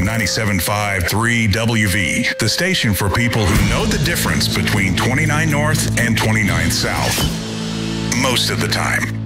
97.5 3WV, the station for people who know the difference between 29 North and 29 South. Most of the time.